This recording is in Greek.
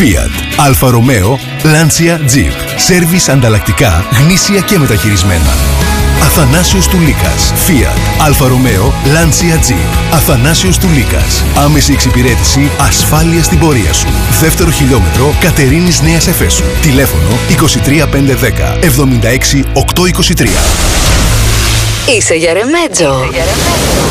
Fiat, Αλφα Ρωμαίο, Lancia Jeep. Σέρβις ανταλλακτικά, γνήσια και μεταχειρισμένα. Αθανάσιος Τουλίκας. Fiat, Αλφα Ρωμαίο, Lancia Jeep. Αθανάσιος Τουλίκας. Άμεση εξυπηρέτηση, ασφάλεια στην πορεία σου. Δεύτερο χιλιόμετρο, Κατερίνης Νέας Εφέσου. Τηλέφωνο 23510 76 823. Είσαι Γερεμέτζο.